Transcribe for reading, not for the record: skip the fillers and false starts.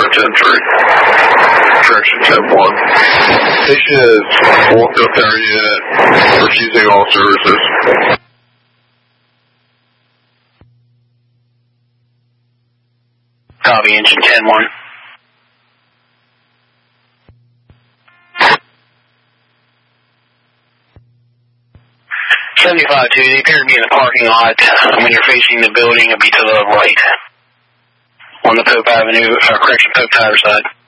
10-3. Correction 10-1. Patient has walked up area, refusing all services. Copy, engine 10-1. $75-2, they appear to be in the parking lot. When you're facing the building, it'll be to the right. On the Pope Avenue, Pope Tyler side.